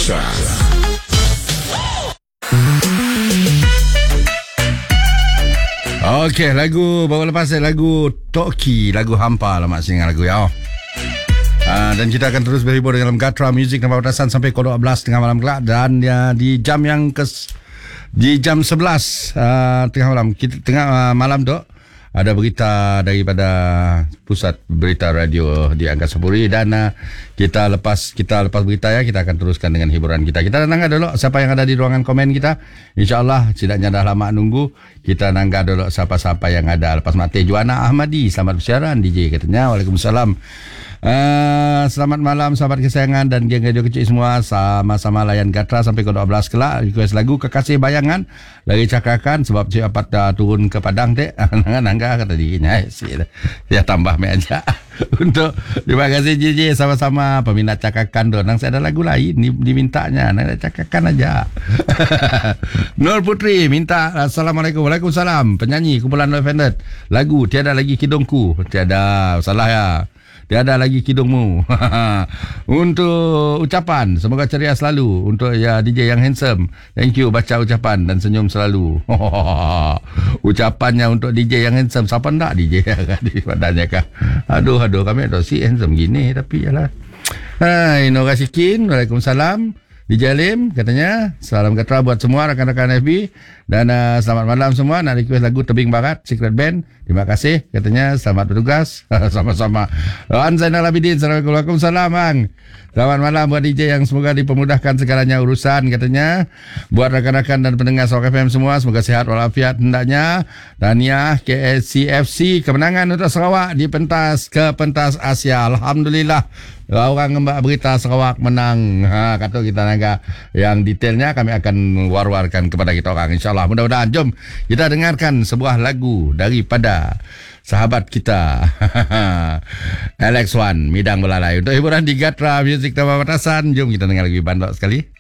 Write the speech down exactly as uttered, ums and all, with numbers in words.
Batasan. Okey, lagu baru lepas lagu Toki, lagu Hampa lah mak singa lagu ya. Uh, dan kita akan terus berhibur dalam Gatra Music dan Batasan sampai pukul dua belas tengah malam kelak, dan ya, di jam yang ke di jam sebelas uh, tengah malam kita tengah uh, malam tu ada berita daripada pusat berita radio di Angkasa Puri, dan uh, kita lepas kita lepas berita ya, kita akan teruskan dengan hiburan kita. Kita nangga dulu siapa yang ada di ruangan komen kita. InsyaAllah tidaknya dah lama nunggu. Kita nangga dulu siapa-siapa yang ada. Lepas mati Juana Ahmadi, selamat bersiaran D J katanya. Waalaikumsalam. Uh, selamat malam sahabat kesayangan dan geng radio kecil semua, sama-sama layan Gatra sampai ke dua belas kelak. Request lagu Kekasih Bayangan lagi cakakan sebab Cik Apat dah turun ke Padang dek. Nangga kata dirinya dia tambah me aja. Untuk terima kasih J J, sama-sama peminat cakakan tu. Nang saya ada lagu lain dimintanya, nang cakakan aja. Nur Putri minta Assalamualaikum. Waalaikumsalam. Penyanyi kumpulan No Offended, lagu Tiada Lagi Kidungku. Tiada salah ya, tiada lagi kidungmu. Untuk ucapan, semoga ceria selalu. Untuk ya D J yang handsome, thank you baca ucapan dan senyum selalu. Ucapannya untuk D J yang handsome. Siapa ndak D J di badannya kah? Aduh aduh kami ada si handsome gini tapi yalah. Hai Nora Sikin, Waalaikumsalam. D J Alim katanya salam Gatra buat semua rakan-rakan F B, dan uh, selamat malam semua. Nak request lagu Tebing Barat Secret Band, terima kasih katanya, selamat bertugas. Sama-sama. Wan Zainal Abidin, Assalamualaikum. Waalaikumsalam bang. Selamat malam buat D J yang semoga dipermudahkan segalanya urusan katanya. Buat rakan-rakan dan pendengar Sarawak F M semua, semoga sehat walafiat hendaknya. Tahniah K S C F C kemenangan untuk Sarawak di pentas ke pentas Asia. Alhamdulillah. Orang ngembak berita Sarawak menang. Ha, kata kita naga yang detailnya kami akan war-warkan kepada kita orang, insyaAllah. Mudah-mudahan. Jom kita dengarkan sebuah lagu daripada sahabat kita Alex Wan, Midang Belalai, untuk hiburan di Gatra Music Tambah Batasan. Jom kita dengar lagi bandok sekali.